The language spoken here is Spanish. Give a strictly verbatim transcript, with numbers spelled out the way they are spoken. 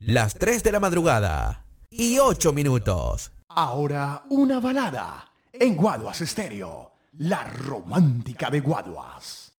las tres de la madrugada y ocho minutos. Ahora una balada en Guaduas Estéreo, la romántica de Guaduas.